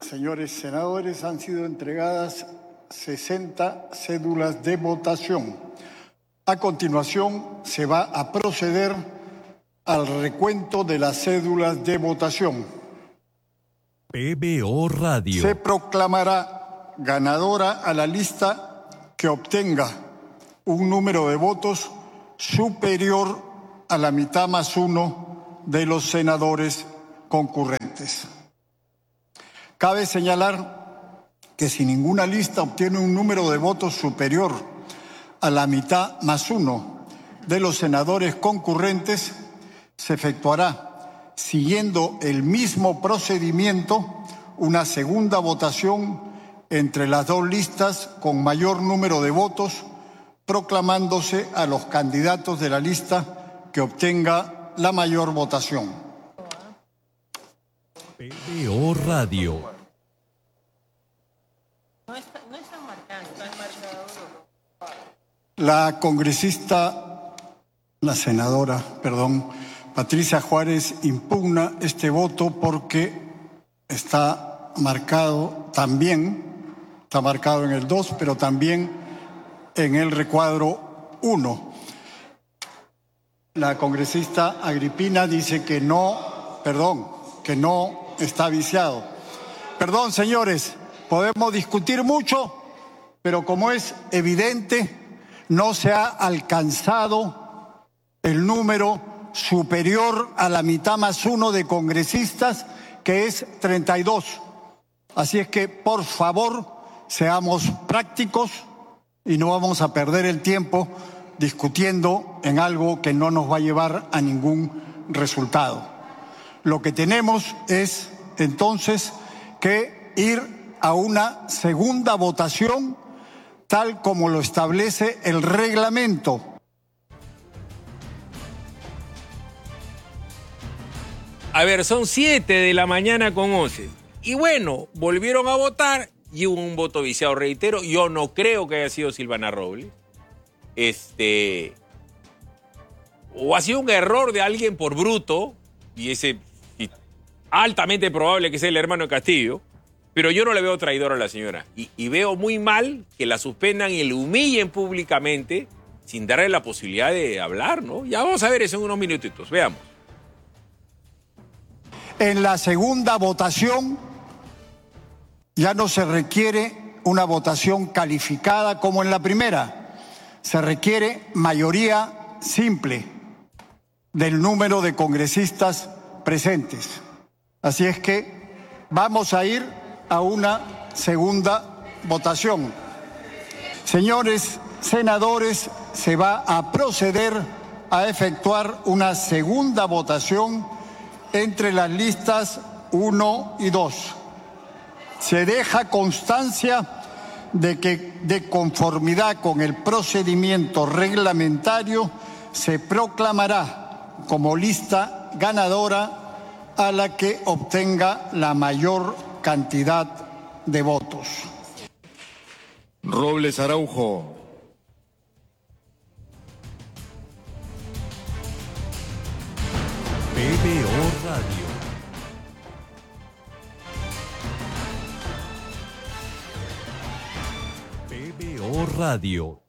Señores senadores, han sido entregadas 60 cédulas de votación. A continuación, se va a proceder al recuento de las cédulas de votación. PBO Radio. Se proclamará ganadora a la lista que obtenga un número de votos superior a la mitad más uno de los senadores concurrentes. Cabe señalar que si ninguna lista obtiene un número de votos superior a la mitad más uno de los senadores concurrentes, se efectuará, siguiendo el mismo procedimiento, una segunda votación entre las dos listas con mayor número de votos, proclamándose a los candidatos de la lista que obtenga la mayor votación. PBO Radio. No está marcado, está marcado. La congresista, Patricia Juárez impugna este voto porque está marcado en el 2, pero también en el recuadro 1. La congresista Agripina dice que no está viciado. Perdón, señores, podemos discutir mucho, pero como es evidente, no se ha alcanzado el número superior a la mitad más uno de congresistas, que es 32. Así es que, por favor, seamos prácticos y no vamos a perder el tiempo discutiendo en algo que no nos va a llevar a ningún resultado. Lo que tenemos es, entonces, que ir a una segunda votación tal como lo establece el reglamento. A ver, son 7:11 a.m. Y bueno, volvieron a votar y hubo un voto viciado, reitero. Yo no creo que haya sido Silvana Robles. O ha sido un error de alguien por bruto, y altamente probable que sea el hermano de Castillo. Pero yo no le veo traidor a la señora. Y veo muy mal que la suspendan y le humillen públicamente sin darle la posibilidad de hablar, ¿no? Ya vamos a ver eso en unos minutitos. Veamos. En la segunda votación ya no se requiere una votación calificada como en la primera. Se requiere mayoría simple del número de congresistas presentes. Así es que vamos a ir a una segunda votación. Señores senadores, se va a proceder a efectuar una segunda votación entre las listas 1 y 2. Se deja constancia de que, de conformidad con el procedimiento reglamentario, se proclamará como lista ganadora a la que obtenga la mayor cantidad de votos. Robles Araujo. PBO Radio. PBO Radio.